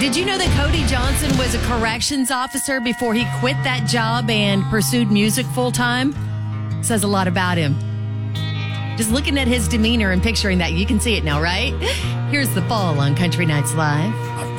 Did you know that Cody Johnson was a corrections officer before he quit that job and pursued music full time? Says a lot about him. Just looking at his demeanor and picturing that, you can see it now, right? Here's The Fall on Country Nights Live.